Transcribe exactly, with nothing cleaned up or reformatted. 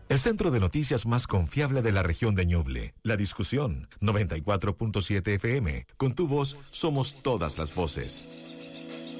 El centro de noticias más confiable de la región de Ñuble. La Discusión, noventa y cuatro punto siete F M. Con tu voz, somos todas las voces.